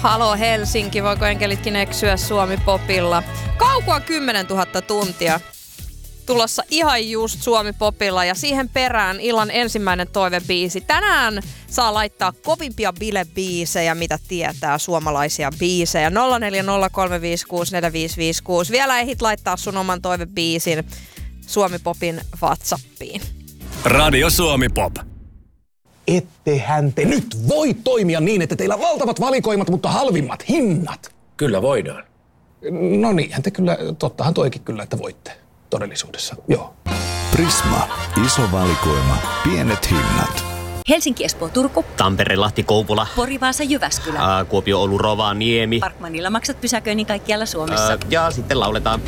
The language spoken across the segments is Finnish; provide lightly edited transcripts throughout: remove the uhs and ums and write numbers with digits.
Halo Helsinki, voiko enkelitkin eksyä Suomi-popilla? Kaukua 10 000 tuntia. Tulossa ihan just Suomi-popilla ja siihen perään illan ensimmäinen toivebiisi. Tänään saa laittaa kovimpia bilebiisejä, mitä tietää suomalaisia biisejä. 0403564556. Vielä ehdit laittaa sun oman toivebiisin Suomi-popin WhatsAppiin. Radio Suomi-pop. Ettehän te nyt voi toimia niin, että teillä on valtavat valikoimat, mutta halvimmat hinnat. Kyllä voidaan. No niinhän te kyllä, tottahan toikin kyllä, että voitte todellisuudessa, joo. Prisma. Iso valikoima. Pienet hinnat. Helsinki, Espoo, Turku. Tampere, Lahti, Kouvola. Pori, Vaasa, Jyväskylä. Kuopio, Oulu, Rovaniemi. Parkmanilla maksat pysäköinnin kaikkialla Suomessa. Ja sitten lauletaan.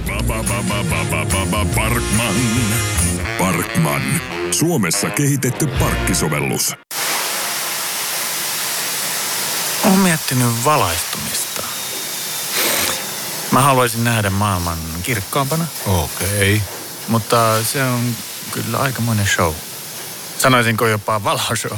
Parkman. Suomessa kehitetty parkkisovellus. Olen miettinyt valaistumista. Mä haluaisin nähdä maailman kirkkaampana. Okei. Mutta se on kyllä aikamoinen show. Sanoisinko jopa valoshow.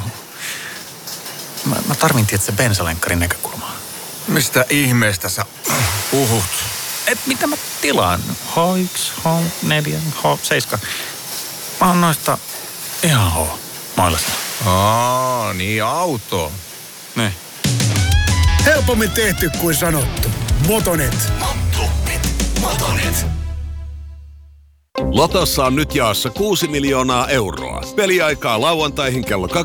Mä tarvin tietysti bensalenkkarin näkökulmaa. Mistä ihmeestä sä puhut? Et mitä mä tilaan? H1, H4, H7. Mä oon noista ihan H-mailasta. Niin auto. Ne. Helpommin tehty kuin sanottu. Motonet. Motonet. Lotossa on nyt jaossa 6 miljoonaa euroa. Peliaikaa lauantaihin kello 21.45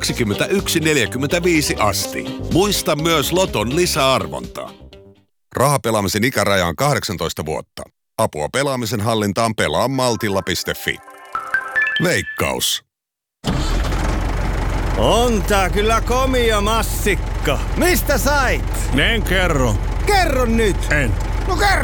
asti. Muista myös Loton lisäarvontaa. Rahapelaamisen ikäraja on 18 vuotta. Apua pelaamisen hallintaan pelaa maltilla.fi. Veikkaus. On tää kyllä komia massikka. Mistä sait? En kerro. Kerro nyt. En. No kerro!